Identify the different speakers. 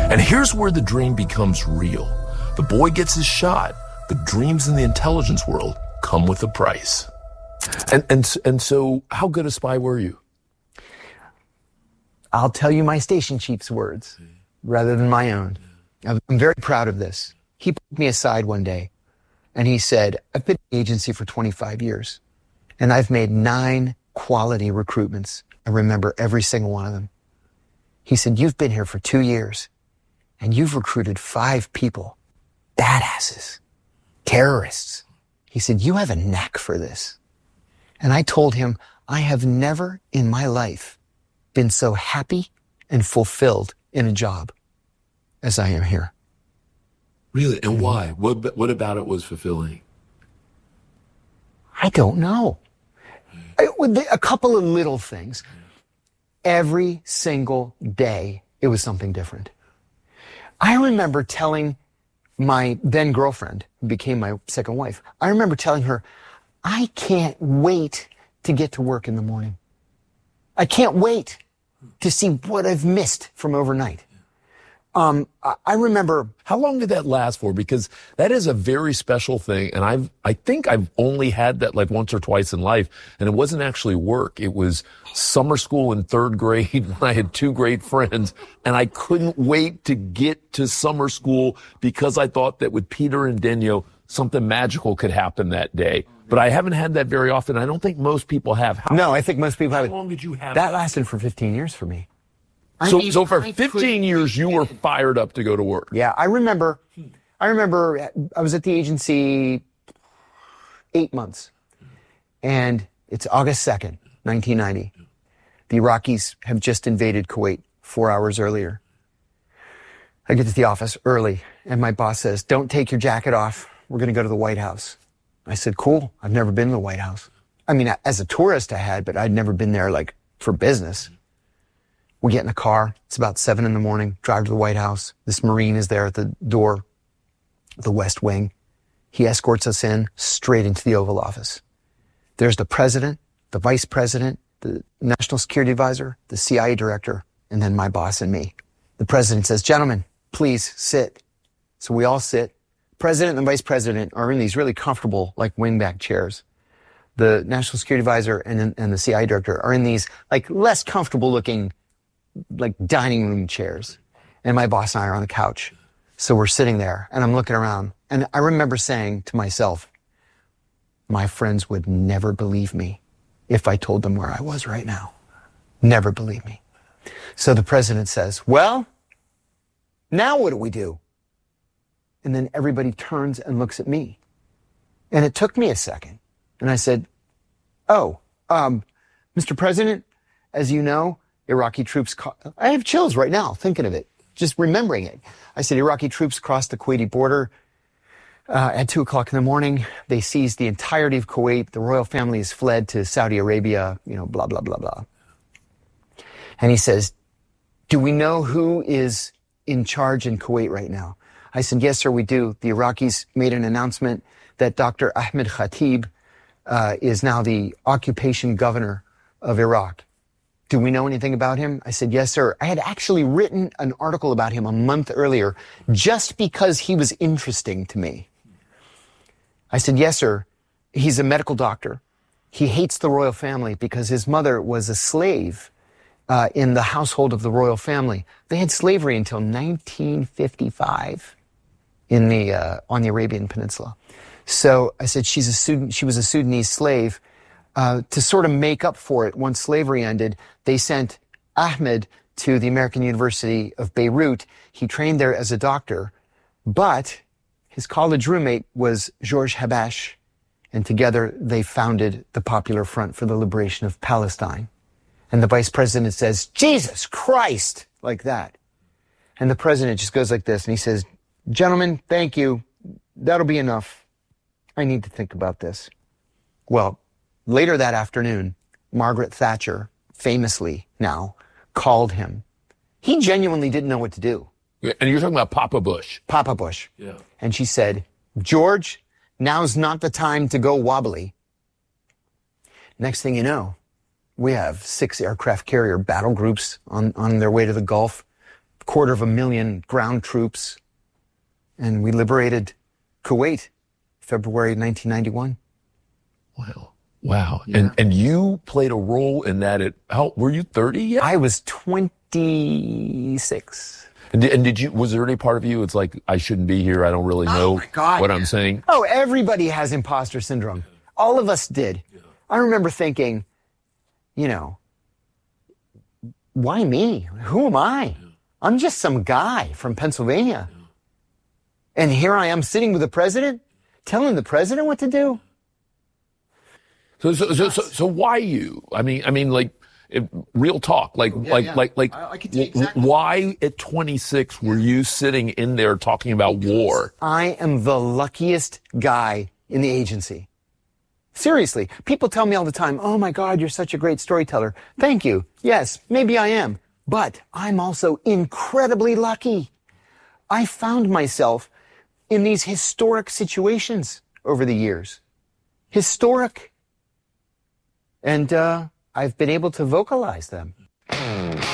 Speaker 1: And here's where the dream becomes real. The boy gets his shot, but dreams in the intelligence world come with a price. And so how good a spy were you?
Speaker 2: I'll tell you my station chief's words rather than my own. I'm very proud of this. He put me aside one day and he said, I've been in the agency for 25 years and I've made 9 quality recruitments. I remember every single one of them. He said, you've been here for 2 years and you've recruited 5 people, badasses, terrorists. He said, you have a knack for this. And I told him, I have never in my life been so happy and fulfilled in a job as I am here.
Speaker 1: Really? And why? What about it was fulfilling?
Speaker 2: I don't know. A couple of little things. Every single day, it was something different. I remember telling my then girlfriend, who became my second wife, I remember telling her, I can't wait to get to work in the morning. I can't wait to see what I've missed from overnight. I remember.
Speaker 1: How long did that last for? Because that is a very special thing. And I think I've only had that like once or twice in life. And it wasn't actually work. It was summer school in 3rd grade when I had 2 great friends. And I couldn't wait to get to summer school because I thought that with Peter and Denyo, something magical could happen that day. But I haven't had that very often. I don't think most people have.
Speaker 2: No, I think most people have.
Speaker 1: How long did you have
Speaker 2: that? Lasted for 15 years for me.
Speaker 1: So for 15 years, you were fired up to go to work.
Speaker 2: Yeah, I remember I was at the agency 8 months. And it's August 2nd, 1990. The Iraqis have just invaded Kuwait 4 hours earlier. I get to the office early, and my boss says, don't take your jacket off. We're going to go to the White House. I said, cool. I've never been to the White House. I mean, as a tourist I had, but I'd never been there like for business. We get in a car. It's about 7 a.m, drive to the White House. This Marine is there at the door, the West Wing. He escorts us in straight into the Oval Office. There's the president, the vice president, the national security advisor, the CIA director, and then my boss and me. The president says, gentlemen, please sit. So we all sit. President and the vice president are in these really comfortable, like wingback chairs. The national security advisor and the CIA director are in these like less comfortable looking, like dining room chairs. And my boss and I are on the couch. So we're sitting there and I'm looking around. And I remember saying to myself, my friends would never believe me if I told them where I was right now. Never believe me. So the president says, well, now what do we do? And then everybody turns and looks at me. And it took me a second. And I said, Mr. President, as you know, Iraqi troops, I have chills right now thinking of it, just remembering it. I said, Iraqi troops crossed the Kuwaiti border at 2 o'clock in the morning. They seized the entirety of Kuwait. The royal family has fled to Saudi Arabia, blah, blah, blah, blah. And he says, do we know who is in charge in Kuwait right now? I said, yes, sir, we do. The Iraqis made an announcement that Dr. Ahmed Khatib is now the occupation governor of Iraq. Do we know anything about him? I said, yes, sir. I had actually written an article about him a month earlier just because he was interesting to me. I said, yes, sir. He's a medical doctor. He hates the royal family because his mother was a slave in the household of the royal family. They had slavery until 1955 on the Arabian Peninsula. So I said, she was a Sudanese slave. To sort of make up for it, once slavery ended, they sent Ahmed to the American University of Beirut. He trained there as a doctor, but his college roommate was Georges Habash, and together they founded the Popular Front for the Liberation of Palestine. And the vice president says, Jesus Christ, like that. And the president just goes like this, and he says, gentlemen, thank you. That'll be enough. I need to think about this. Well, later that afternoon, Margaret Thatcher, famously now, called him. He genuinely didn't know what to do.
Speaker 1: And you're talking about Papa Bush.
Speaker 2: Papa Bush.
Speaker 1: Yeah.
Speaker 2: And she said, George, now's not the time to go wobbly. Next thing you know, we have 6 aircraft carrier battle groups on their way to the Gulf. Of 250,000 ground troops, and we liberated Kuwait, February 1991.
Speaker 1: Wow. Wow.
Speaker 2: Yeah.
Speaker 1: And you played a role in that how were you 30 yet?
Speaker 2: I was 26.
Speaker 1: And was there any part of you, it's like, I shouldn't be here, I don't really know
Speaker 2: my God,
Speaker 1: what I'm saying?
Speaker 2: Oh, everybody has imposter syndrome. All of us did. Yeah. I remember thinking, why me? Who am I? Yeah. I'm just some guy from Pennsylvania. Yeah. And here I am sitting with the president, telling the president what to do.
Speaker 1: So why you? I mean, like, real talk. Like, I can tell you exactly. Why at 26 were you sitting in there talking about war?
Speaker 2: I am the luckiest guy in the agency. Seriously, people tell me all the time, oh my God, you're such a great storyteller. Thank you. Yes, maybe I am. But I'm also incredibly lucky. I found myself in these historic situations over the years. Historic. And I've been able to vocalize them.